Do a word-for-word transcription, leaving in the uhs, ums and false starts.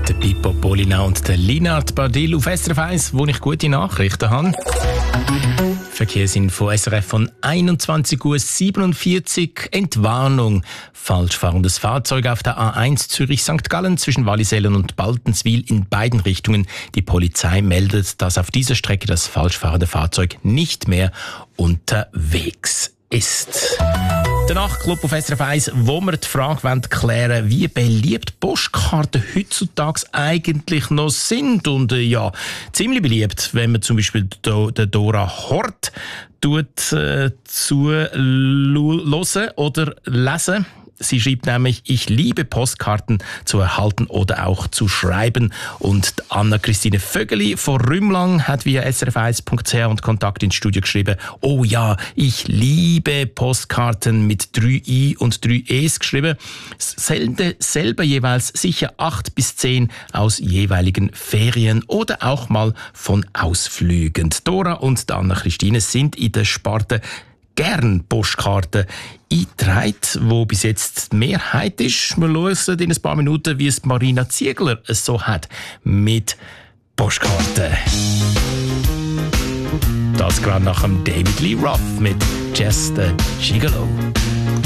Der Pippo Polina und der Linard Badil auf S R F eins, wo ich gute Nachrichten habe. Verkehrsinfo S R F von einundzwanzig Uhr siebenundvierzig. Entwarnung. Falsch fahrendes Fahrzeug auf der A eins Zürich-Sankt Gallen zwischen Wallisellen und Baltenswil in beiden Richtungen. Die Polizei meldet, dass auf dieser Strecke das falsch fahrende Fahrzeug nicht mehr unterwegs ist. Der Nachtclub auf S R F eins, wo wir die Frage klären wollen, wie beliebt Postkarten heutzutage eigentlich noch sind. Und äh, ja, ziemlich beliebt, wenn man zum Beispiel do, der Dora Hort tut, äh, zuhören oder lesen. Sie schreibt nämlich, ich liebe Postkarten zu erhalten oder auch zu schreiben. Und Anna-Christine Vögeli von Rümlang hat via s r f eins punkt c h und Kontakt ins Studio geschrieben, oh ja, ich liebe Postkarten mit drei I und drei Es geschrieben. Sende selber jeweils sicher acht bis zehn aus jeweiligen Ferien oder auch mal von Ausflügen. Dora und Anna-Christine sind in der Sparte gern Postkarten eingetragen, wo bis jetzt die Mehrheit ist. Wir hören in ein paar Minuten, wie es Marina Ziegler es so hat mit Postkarten. Das gerade nach dem David Lee Roth mit Just a Gigolo.